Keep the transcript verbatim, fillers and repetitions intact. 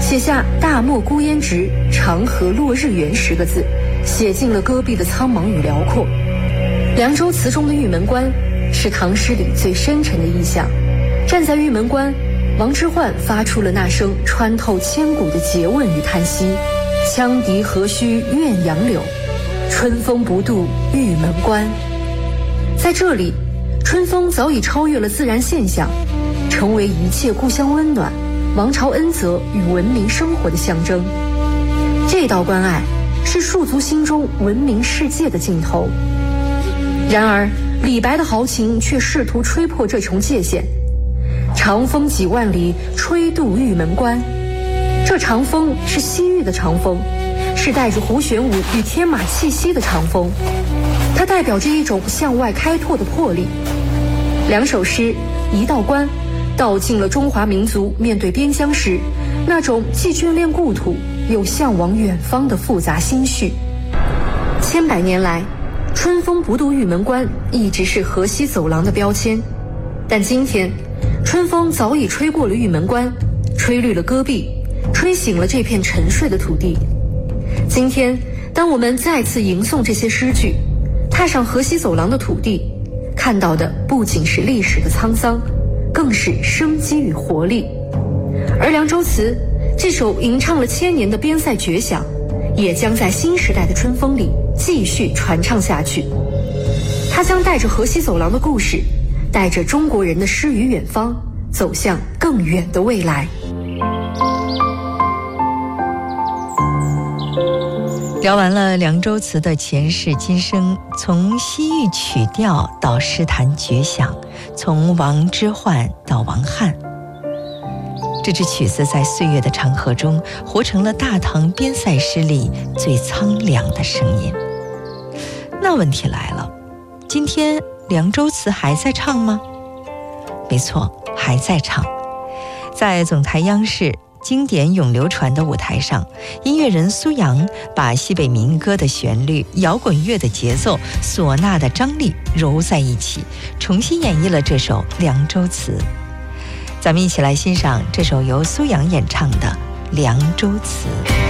写下大漠孤烟直，长河落日圆十个字，写尽了戈壁的苍茫与辽阔。凉州词中的玉门关是唐诗里最深沉的意象。站在玉门关，王之涣发出了那声穿透千古的诘问与叹息：羌笛何须怨杨柳，春风不度玉门关。在这里，春风早已超越了自然现象，成为一切故乡温暖、王朝恩泽与文明生活的象征。这道关隘是戍卒心中文明世界的尽头。然而李白的豪情却试图吹破这重界限。长风几万里，吹度玉门关。这长风是西域的长风，是带着胡旋舞与天马气息的长风，它代表着一种向外开拓的魄力。两首诗一道关，道尽了中华民族面对边疆时那种既眷恋故土又向往远方的复杂心绪。千百年来，春风不度玉门关一直是河西走廊的标签，但今天春风早已吹过了玉门关，吹绿了戈壁，吹醒了这片沉睡的土地。今天当我们再次吟诵这些诗句，踏上河西走廊的土地，看到的不仅是历史的沧桑，更是生机与活力。而凉州词这首吟唱了千年的边塞绝响，也将在新时代的春风里继续传唱下去。它将带着河西走廊的故事，带着中国人的诗与远方，走向更远的未来。 聊完了凉州词的前世今生，从西域曲调到诗坛绝响，从王之涣到王翰，这支曲子在岁月的长河中活成了大唐边塞诗里最苍凉的声音。那问题来了，今天凉州词还在唱吗？没错，还在唱。在总台央视经典永流传的舞台上，音乐人苏阳把西北民歌的旋律、摇滚乐的节奏、唢呐的张力揉在一起，重新演绎了这首凉州词。咱们一起来欣赏这首由苏阳演唱的凉州词。